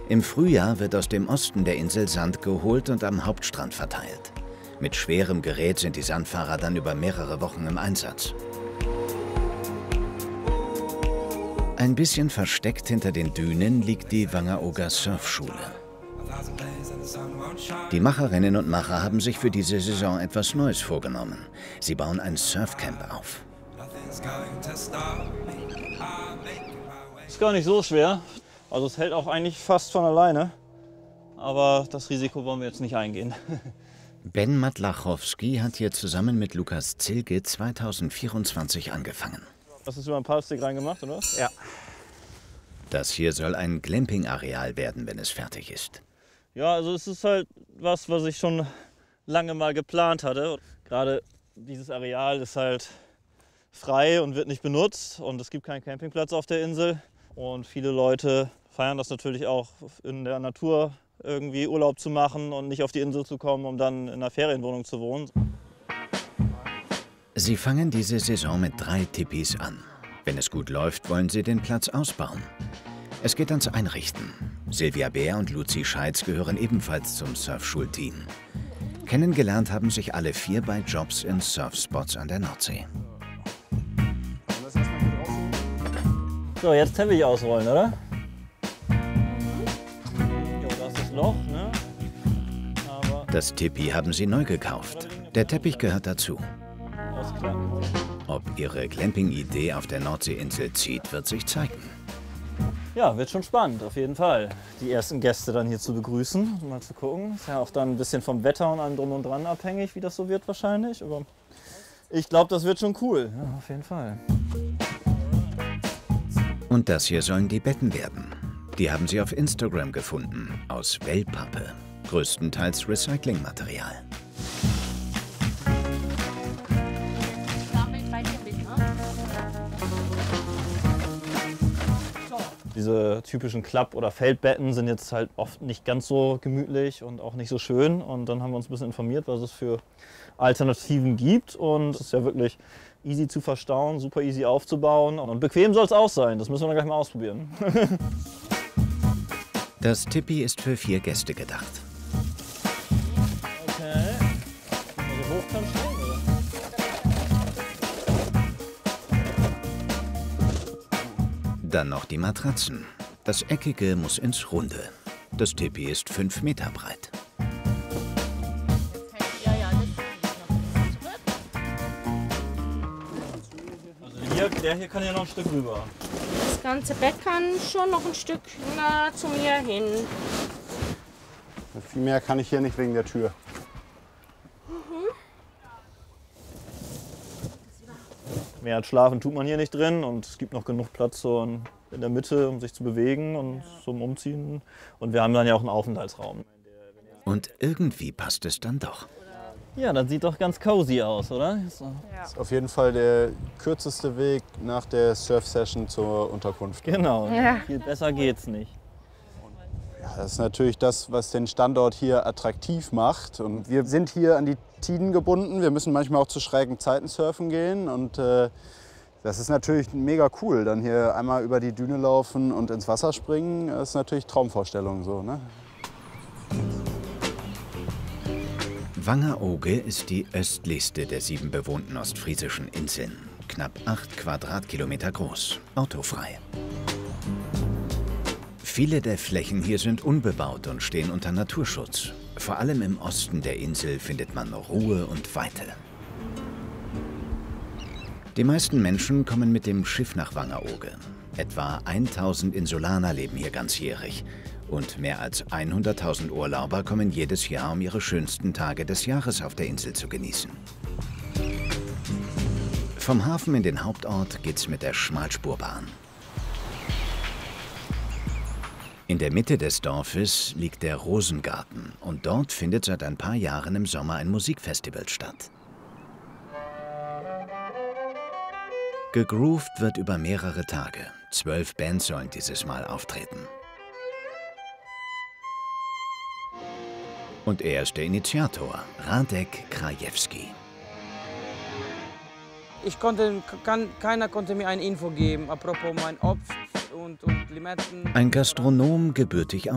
Im Frühjahr wird aus dem Osten der Insel Sand geholt und am Hauptstrand verteilt. Mit schwerem Gerät sind die Sandfahrer dann über mehrere Wochen im Einsatz. Ein bisschen versteckt hinter den Dünen liegt die Vangaʻoga Surfschule. Die Macherinnen und Macher haben sich für diese Saison etwas Neues vorgenommen. Sie bauen ein Surfcamp auf. Ist gar nicht so schwer. Also es hält auch eigentlich fast von alleine. Aber das Risiko wollen wir jetzt nicht eingehen. Ben Matlachowski hat hier zusammen mit Lukas Zilge 2024 angefangen. Hast du es über einen Palstick reingemacht, oder? Ja. Das hier soll ein Glamping-Areal werden, wenn es fertig ist. Ja, also es ist halt was ich schon lange mal geplant hatte. Gerade dieses Areal ist halt frei und wird nicht benutzt und es gibt keinen Campingplatz auf der Insel. Und viele Leute feiern das natürlich auch, in der Natur irgendwie Urlaub zu machen und nicht auf die Insel zu kommen, um dann in einer Ferienwohnung zu wohnen. Sie fangen diese Saison mit 3 Tipis an. Wenn es gut läuft, wollen sie den Platz ausbauen. Es geht ans Einrichten. Silvia Bär und Luzi Scheitz gehören ebenfalls zum Surfschulteam. Kennengelernt haben sich alle 4 bei Jobs in Surfspots an der Nordsee. So, jetzt Teppich ausrollen, oder? Ja, das ist das Loch, ne? Aber Das Tipi haben sie neu gekauft. Der Teppich gehört dazu. ausklappen. Ob ihre Glamping-Idee auf der Nordseeinsel zieht, wird sich zeigen. Ja, wird schon spannend, auf jeden Fall. Die ersten Gäste dann hier zu begrüßen, mal zu gucken. Ist ja auch dann ein bisschen vom Wetter und allem drum und dran abhängig, wie das so wird wahrscheinlich. Aber ich glaube, das wird schon cool. Ja, auf jeden Fall. Und das hier sollen die Betten werden. Die haben sie auf Instagram gefunden, aus Wellpappe, größtenteils Recyclingmaterial. Diese typischen Klapp- oder Feldbetten sind jetzt halt oft nicht ganz so gemütlich und auch nicht so schön. Und dann haben wir uns ein bisschen informiert, was es für Alternativen gibt. Und es ist ja wirklich easy zu verstauen, super easy aufzubauen. Und bequem soll es auch sein. Das müssen wir dann gleich mal ausprobieren. Das Tipi ist für 4 Gäste gedacht. Okay. Also hoch kann stehen, oder? Dann noch die Matratzen. Das Eckige muss ins Runde. Das Tipi ist 5 Meter breit. Also der hier kann ja noch ein Stück rüber. Das ganze Bett kann schon noch ein Stück zu mir hin. Viel mehr kann ich hier nicht wegen der Tür. Mehr als schlafen tut man hier nicht drin und es gibt noch genug Platz so in der Mitte, um sich zu bewegen und zum Umziehen. Und wir haben dann ja auch einen Aufenthaltsraum. Und irgendwie passt es dann doch. Ja, das sieht doch ganz cozy aus, oder? So. Das ist auf jeden Fall der kürzeste Weg nach der Surf-Session zur Unterkunft. Genau, Ja. viel besser geht's nicht. Ja, das ist natürlich das, was den Standort hier attraktiv macht. Und wir sind hier an die Tiden gebunden. Wir müssen manchmal auch zu schrägen Zeiten surfen gehen. Und das ist natürlich mega cool. Dann hier einmal über die Düne laufen und ins Wasser springen, das ist natürlich Traumvorstellung so, ne? Vangaʻoga ist die östlichste der 7 bewohnten ostfriesischen Inseln. Knapp 8 Quadratkilometer groß, autofrei. Viele der Flächen hier sind unbebaut und stehen unter Naturschutz. Vor allem im Osten der Insel findet man Ruhe und Weite. Die meisten Menschen kommen mit dem Schiff nach Vangaʻoga. Etwa 1000 Insulaner leben hier ganzjährig. Und mehr als 100.000 Urlauber kommen jedes Jahr, um ihre schönsten Tage des Jahres auf der Insel zu genießen. Vom Hafen in den Hauptort geht's mit der Schmalspurbahn. In der Mitte des Dorfes liegt der Rosengarten und dort findet seit ein paar Jahren im Sommer ein Musikfestival statt. Gegroovt wird über mehrere Tage. 12 Bands sollen dieses Mal auftreten. Und er ist der Initiator, Radek Krajewski. Keiner konnte mir eine Info geben, apropos mein Obst und Limetten. Ein Gastronom, gebürtig